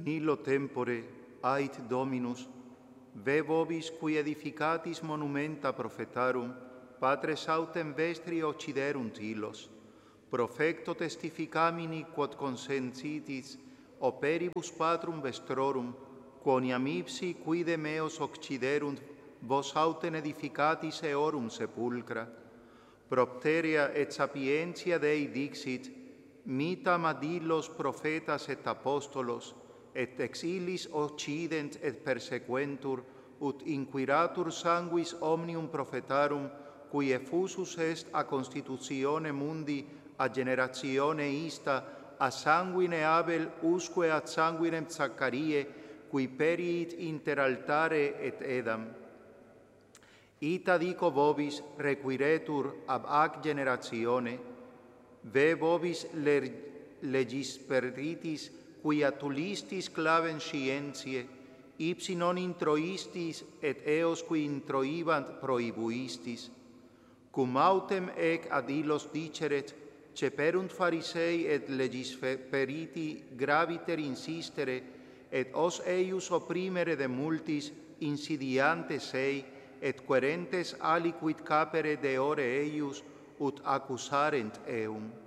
Nillo tempore ait Dominus, ve vobis qui edificatis monumenta prophetarum, patres autem vestri occiderunt illos, profecto testificamini quod consentitis operibus patrum vestrorum, quoniam ipsi quide meos occiderunt vos autem edificatis eorum sepulcra. Propterea et sapientia Dei dixit, mitam ad illos prophetas et apostolos, et ex illis occident et persequentur, ut inquiratur sanguis omnium prophetarum, qui effusus est a constitutione mundi a generatione ista, a sanguine Abel usque ad sanguinem Zaccarie, qui periit inter altare et edam. Ita dico vobis requiretur ab ac generatione, ve vobis legisperitis quia tulistis clavem scientiae, ipsi non introistis et eos qui introibant prohibuistis. Cum autem ec ad illos diceret, ceperunt Pharisei et legisperiti graviter insistere, et os eius opprimere de multis insidiantes ei, et querentes aliquid capere deore eius, ut accusarent eum.